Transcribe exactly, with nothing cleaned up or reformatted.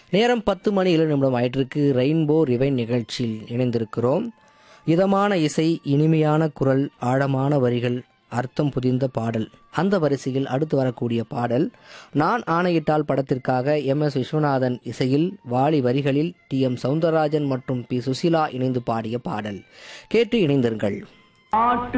நேரம் பத்து மணி ஏழு நிமிடம் ஆயிட்டிருக்கு. ரெயின்போ ரிவைன் நிகழ்ச்சியில் இணைந்திருக்கிறோம். இதமான இசை, இனிமையான குரல், ஆழமான வரிகள், அர்த்தம் புதிந்த பாடல். அந்த வரிசையில் அடுத்து வரக்கூடிய பாடல் நான் ஆணையிட்டால் படத்திற்காக எம் எஸ் விஸ்வநாதன் இசையில், வாலி வரிகளில் டி எம் சவுந்தரராஜன் மற்றும் பி சுசீலா இணைந்து பாடிய பாடல். கேட்டு இணைந்திருங்கள்.